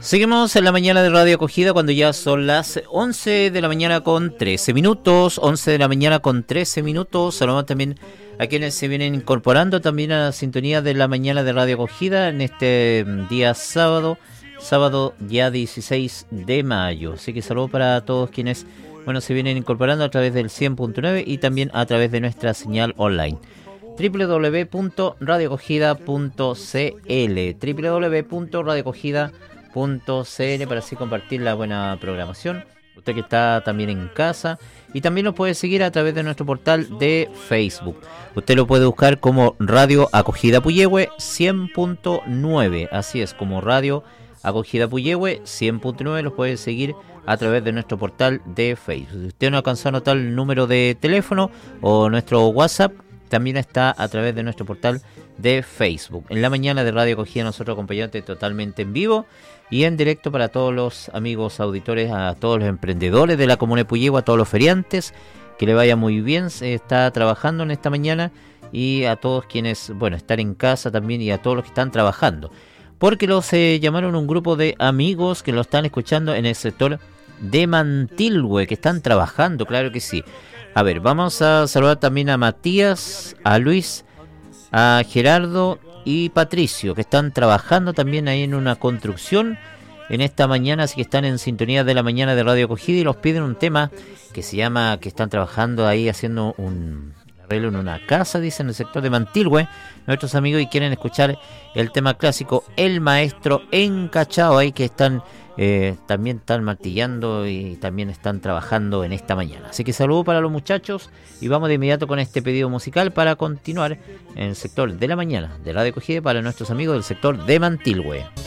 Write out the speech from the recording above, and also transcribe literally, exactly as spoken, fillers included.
Seguimos en la mañana de Radio Acogida cuando ya son las once de la mañana con trece minutos, once de la mañana con trece minutos. Saludamos también a quienes se vienen incorporando también a la sintonía de la mañana de Radio Acogida en este día sábado, sábado ya dieciséis de mayo. Así que saludos para todos quienes, bueno, se vienen incorporando a través del cien punto nueve y también a través de nuestra señal online. doble u doble u doble u punto radio acogida punto c l doble u doble u doble u punto radio acogida punto c l para así compartir la buena programación. Usted que está también en casa y también lo puede seguir a través de nuestro portal de Facebook. Usted lo puede buscar como Radio Acogida Puyehue cien punto nueve, así es, como Radio Acogida Puyehue cien punto nueve, lo puede seguir a través de nuestro portal de Facebook. Si usted no alcanzó a anotar el número de teléfono o nuestro WhatsApp, también está a través de nuestro portal de Facebook. En la mañana de Radio Acogida nosotros acompañándote totalmente en vivo y en directo para todos los amigos auditores, a todos los emprendedores de la comuna de Puyehue, a todos los feriantes, que le vaya muy bien, se está trabajando en esta mañana, y a todos quienes, bueno, están en casa también, y a todos los que están trabajando, porque los eh, llamaron un grupo de amigos que lo están escuchando en el sector de Mantilhue, que están trabajando, claro que sí. A ver, vamos a saludar también a Matías, a Luis, a Gerardo y Patricio, que están trabajando también ahí en una construcción en esta mañana, así que están en sintonía de la mañana de Radio Acogida y los piden un tema que se llama, que están trabajando ahí haciendo un arreglo en una casa, dicen, en el sector de Mantilhue, nuestros amigos, y quieren escuchar el tema clásico El Maestro Encachado, ahí que están eh, también están martillando y también están trabajando en esta mañana. Así que saludo para los muchachos y vamos de inmediato con este pedido musical para continuar en el sector de la mañana de Radio Acogida para nuestros amigos del sector de Mantilhue.